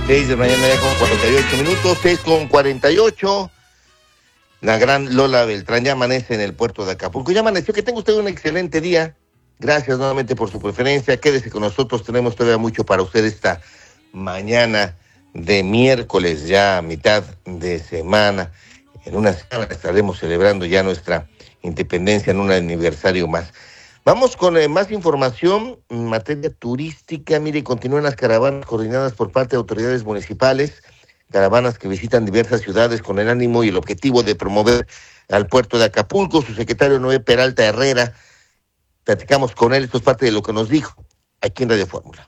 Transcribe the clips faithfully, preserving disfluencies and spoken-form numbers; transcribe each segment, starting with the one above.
seis de la mañana ya con cuarenta y ocho minutos, seis con cuarenta y ocho. La gran Lola Beltrán ya amanece en el puerto de Acapulco. Ya amaneció, que tenga usted un excelente día. Gracias nuevamente por su preferencia. Quédese con nosotros, tenemos todavía mucho para usted esta mañana de miércoles, ya a mitad de semana. En una semana estaremos celebrando ya nuestra independencia en un aniversario más. Vamos con eh, más información en materia turística. Mire, continúan las caravanas coordinadas por parte de autoridades municipales, caravanas que visitan diversas ciudades con el ánimo y el objetivo de promover al puerto de Acapulco. Su secretario Noé Peralta Herrera, platicamos con él, esto es parte de lo que nos dijo aquí en Radio Fórmula.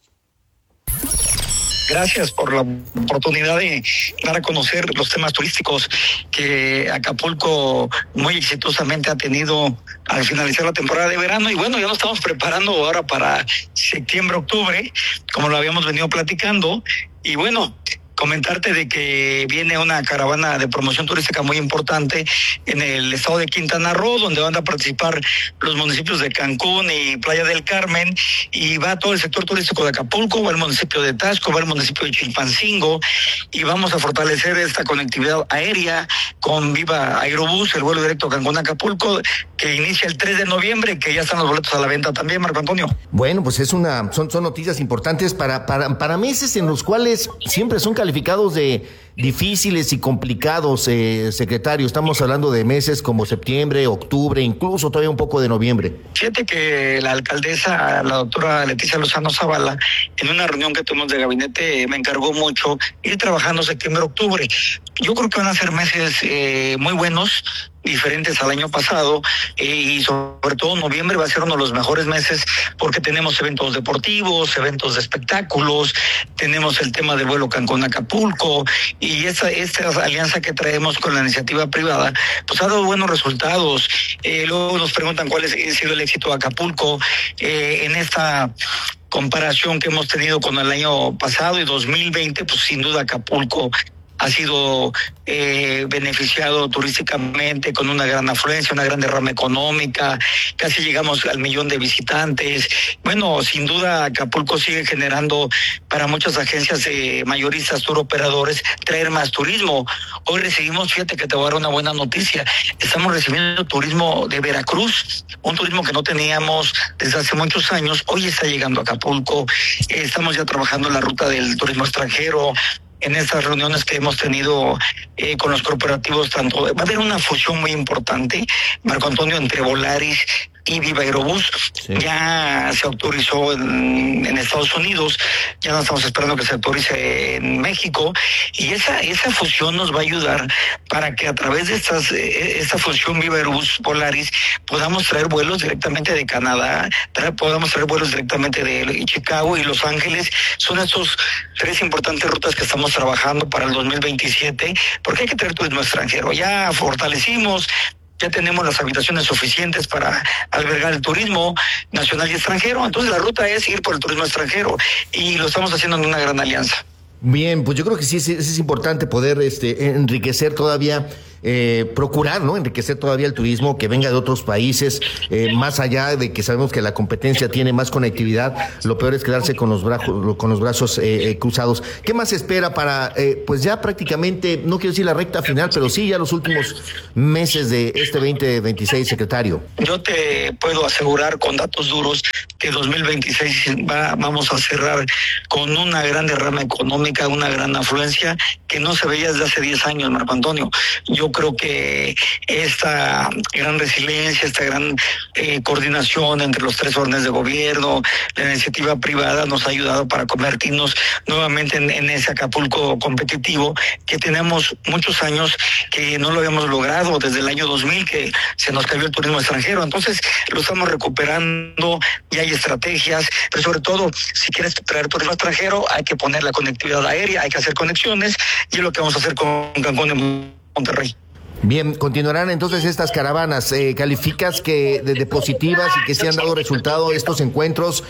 Gracias por la oportunidad de dar a conocer los temas turísticos que Acapulco muy exitosamente ha tenido al finalizar la temporada de verano. Y bueno, ya nos estamos preparando ahora para septiembre, octubre, como lo habíamos venido platicando. Y bueno, comentarte de que viene una caravana de promoción turística muy importante en el estado de Quintana Roo, donde van a participar los municipios de Cancún y Playa del Carmen, y va todo el sector turístico de Acapulco, va el municipio de Taxco, va el municipio de Chilpancingo, y vamos a fortalecer esta conectividad aérea con Viva Aerobús, el vuelo directo Cancún-Acapulco, que inicia el tres de noviembre, que ya están los boletos a la venta también, Marco Antonio. Bueno, pues es una, son, son noticias importantes para, para, para meses en los cuales siempre son calificados de difíciles y complicados, eh, secretario. Estamos hablando de meses como septiembre, octubre, incluso todavía un poco de noviembre. Fíjate que la alcaldesa, la doctora Leticia Lozano Zavala, en una reunión que tuvimos de gabinete, me encargó mucho ir trabajando septiembre, octubre. Yo creo que van a ser meses eh, muy buenos, diferentes al año pasado, eh, y sobre todo noviembre va a ser uno de los mejores meses porque tenemos eventos deportivos, eventos de espectáculos, tenemos el tema del vuelo Cancún-Acapulco, y esta, esta alianza que traemos con la iniciativa privada pues ha dado buenos resultados. Eh, luego nos preguntan cuál ha sido el éxito de Acapulco eh, en esta comparación que hemos tenido con el año pasado y dos mil veinte, pues sin duda Acapulco ha sido eh, beneficiado turísticamente con una gran afluencia, una gran derrama económica, casi llegamos al millón de visitantes. Bueno, sin duda Acapulco sigue generando para muchas agencias de mayoristas, tour operadores, traer más turismo. Hoy recibimos, fíjate que te voy a dar una buena noticia, estamos recibiendo turismo de Veracruz, un turismo que no teníamos desde hace muchos años, hoy está llegando a Acapulco, eh, estamos ya trabajando en la ruta del turismo extranjero. En estas reuniones que hemos tenido eh, con los corporativos, tanto va a haber una fusión muy importante, Marco Antonio, entre Volaris y Viva Aerobús. Sí. Ya se autorizó en, en Estados Unidos, ya no estamos esperando que se autorice en México, y esa esa fusión nos va a ayudar para que a través de estas eh, esta fusión Viva Aerobús Volaris podamos traer vuelos directamente de Canadá, tra- podamos traer vuelos directamente de Chicago y Los Ángeles. Son estos tres importantes rutas que estamos trabajando para el dos mil veintisiete, porque hay que traer turismo extranjero. Ya fortalecimos, ya tenemos las habitaciones suficientes para albergar el turismo nacional y extranjero, entonces la ruta es ir por el turismo extranjero y lo estamos haciendo en una gran alianza. Bien, pues yo creo que sí es, es importante poder este, enriquecer todavía, eh, procurar, ¿no? Enriquecer todavía el turismo que venga de otros países, eh, más allá de que sabemos que la competencia tiene más conectividad, lo peor es quedarse con los brazos, con los brazos eh, eh, cruzados. ¿Qué más se espera para, eh, pues ya prácticamente, no quiero decir la recta final, pero sí ya los últimos meses de este veinte veintiséis, secretario? Yo te puedo asegurar con datos duros que dos mil veintiséis va, vamos a cerrar con una gran derrama económica, una gran afluencia que no se veía desde hace diez años, Marco Antonio. Yo creo que esta gran resiliencia, esta gran eh, coordinación entre los tres órdenes de gobierno, la iniciativa privada nos ha ayudado para convertirnos nuevamente en, en ese Acapulco competitivo que tenemos muchos años que no lo habíamos logrado desde el año dos mil, que se nos cayó el turismo extranjero. Entonces lo estamos recuperando, y hay estrategias, pero sobre todo si quieres traer turismo extranjero hay que poner la conectividad aérea, hay que hacer conexiones, y es lo que vamos a hacer con Cancún en Monterrey. Bien, continuarán entonces estas caravanas. Eh, ¿Calificas que de, de positivas y que se han dado resultado estos encuentros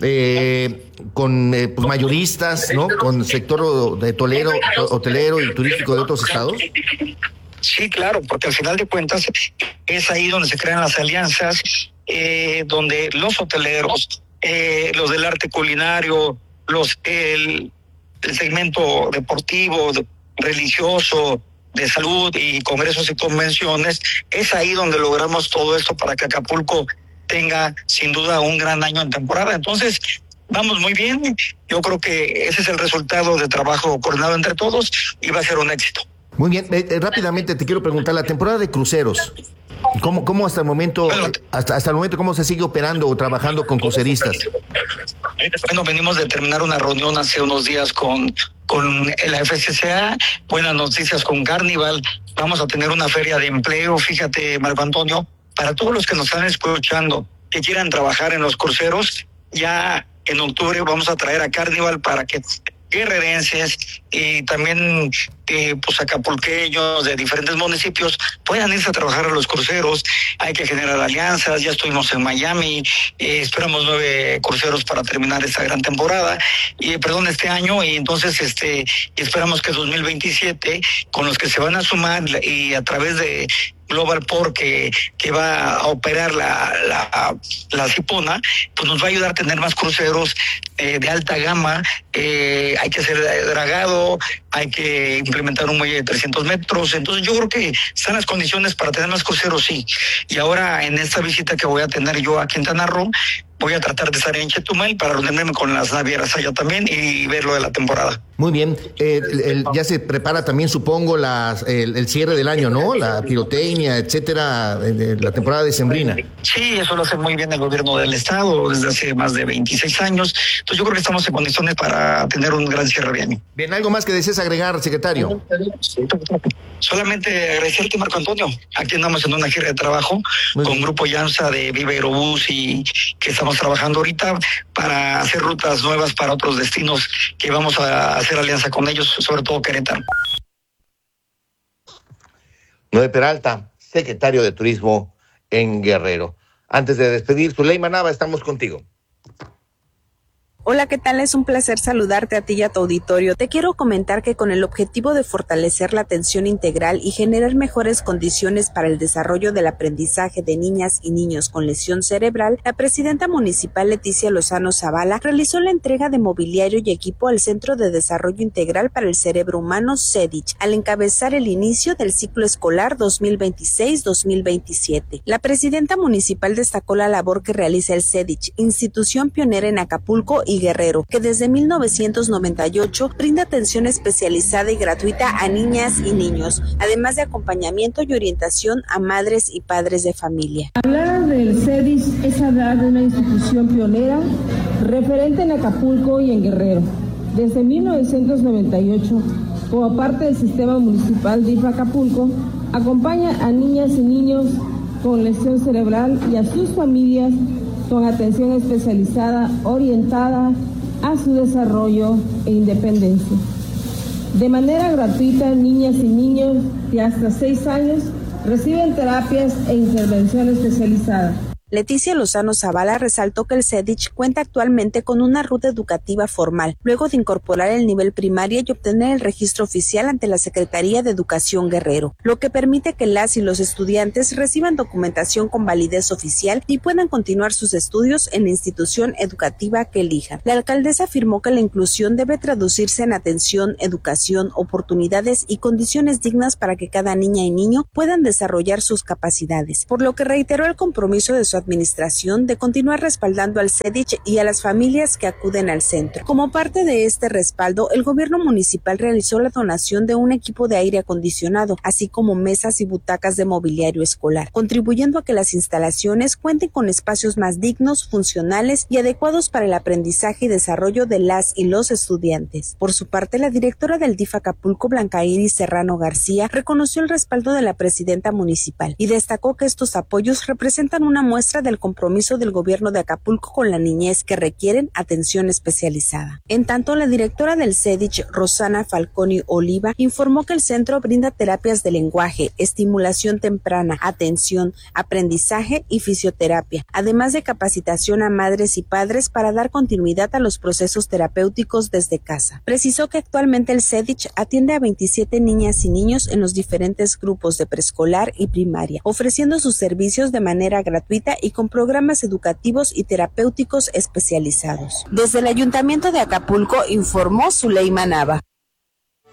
eh, con eh, pues, mayoristas, ¿no? Con sector de tolero, hotelero y turístico de otros estados? Sí, claro, porque al final de cuentas es ahí donde se crean las alianzas, eh, donde los hoteleros, eh, los del arte culinario, los el el segmento deportivo, de, religioso, de salud y congresos y convenciones, es ahí donde logramos todo esto para que Acapulco tenga sin duda un gran año en temporada. Entonces, vamos muy bien. Yo creo que ese es el resultado de trabajo coordinado entre todos y va a ser un éxito. Muy bien, eh, eh, rápidamente te quiero preguntar, la temporada de cruceros, ¿cómo, cómo hasta el momento, bueno, hasta, hasta el momento, cómo se sigue operando o trabajando con cruceristas? Bueno, venimos de terminar una reunión hace unos días con, con la F C C A, buenas noticias con Carnival, vamos a tener una feria de empleo, fíjate, Marco Antonio, para todos los que nos están escuchando, que quieran trabajar en los cruceros, ya en octubre vamos a traer a Carnival para que guerrerenses y también eh, pues acapulqueños de diferentes municipios puedan irse a trabajar a los cruceros. Hay que generar alianzas, ya estuvimos en Miami, eh, esperamos nueve cruceros para terminar esta gran temporada, y perdón, este año, y entonces este esperamos que dos mil veintisiete, con los que se van a sumar y a través de Global Port que, que va a operar la, la, la Cipona, pues nos va a ayudar a tener más cruceros eh, de alta gama. Eh, hay que hacer dragado, hay que implementar un muelle de trescientos metros, entonces yo creo que están las condiciones para tener más cruceros, sí. Y ahora en esta visita que voy a tener yo a Quintana Roo, voy a tratar de estar en Chetumal para reunirme con las navieras allá también y ver lo de la temporada. Muy bien, eh, el, el, ya se prepara también, supongo, las, el, el cierre del año, ¿no? La pirotecnia, etcétera, eh, la temporada decembrina. Sí, eso lo hace muy bien el gobierno del estado desde hace más de veintiséis años, entonces yo creo que estamos en condiciones para tener un gran cierre de año. Bien, ¿algo más que desees agregar, secretario? Solamente agradecerte, Marco Antonio. Aquí andamos en una gira de trabajo muy con bien. Grupo Llanza de Viva Aerobús y que estamos trabajando ahorita para hacer rutas nuevas para otros destinos que vamos a hacer alianza con ellos, sobre todo Querétaro. Noé Peralta, secretario de Turismo en Guerrero. Antes de despedir, Zuleima Nava, estamos contigo. Hola, ¿qué tal? Es un placer saludarte a ti y a tu auditorio. Te quiero comentar que con el objetivo de fortalecer la atención integral y generar mejores condiciones para el desarrollo del aprendizaje de niñas y niños con lesión cerebral, la presidenta municipal Leticia Lozano Zavala realizó la entrega de mobiliario y equipo al Centro de Desarrollo Integral para el Cerebro Humano CEDICH, al encabezar el inicio del ciclo escolar dos mil veintiséis dos mil veintisiete. La presidenta municipal destacó la labor que realiza el CEDICH, institución pionera en Acapulco y Guerrero, que desde mil novecientos noventa y ocho brinda atención especializada y gratuita a niñas y niños, además de acompañamiento y orientación a madres y padres de familia. Hablar del CEDICH es hablar de una institución pionera, referente en Acapulco y en Guerrero. Desde mil novecientos noventa y ocho, como parte del sistema municipal D I F Acapulco, acompaña a niñas y niños con lesión cerebral y a sus familias con atención especializada orientada a su desarrollo e independencia. De manera gratuita, niñas y niños de hasta seis años reciben terapias e intervención especializada. Leticia Lozano Zavala resaltó que el CEDICH cuenta actualmente con una ruta educativa formal, luego de incorporar el nivel primaria y obtener el registro oficial ante la Secretaría de Educación Guerrero, lo que permite que las y los estudiantes reciban documentación con validez oficial y puedan continuar sus estudios en la institución educativa que elijan. La alcaldesa afirmó que la inclusión debe traducirse en atención, educación, oportunidades y condiciones dignas para que cada niña y niño puedan desarrollar sus capacidades, por lo que reiteró el compromiso de su administración de continuar respaldando al CEDICH y a las familias que acuden al centro. Como parte de este respaldo, el gobierno municipal realizó la donación de un equipo de aire acondicionado, así como mesas y butacas de mobiliario escolar, contribuyendo a que las instalaciones cuenten con espacios más dignos, funcionales y adecuados para el aprendizaje y desarrollo de las y los estudiantes. Por su parte, la directora del D I F Acapulco, Blanca Iris Serrano García, reconoció el respaldo de la presidenta municipal y destacó que estos apoyos representan una muestra del compromiso del gobierno de Acapulco con la niñez que requieren atención especializada. En tanto, la directora del CEDICH, Rosana Falconi Oliva, informó que el centro brinda terapias de lenguaje, estimulación temprana, atención, aprendizaje y fisioterapia, además de capacitación a madres y padres para dar continuidad a los procesos terapéuticos desde casa. Precisó que actualmente el CEDICH atiende a veintisiete niñas y niños en los diferentes grupos de preescolar y primaria, ofreciendo sus servicios de manera gratuita día y con programas educativos y terapéuticos especializados. Desde el Ayuntamiento de Acapulco informó Zuleima Nava.